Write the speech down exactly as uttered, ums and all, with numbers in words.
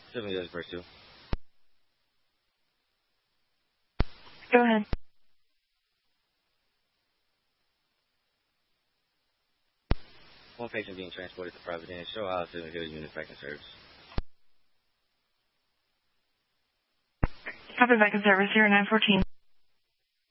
Seven Hills, verse two. Go ahead. One patient being transported to Providence. Show how Seven Hills unit back in service. Copy, back in service, zero nine fourteen.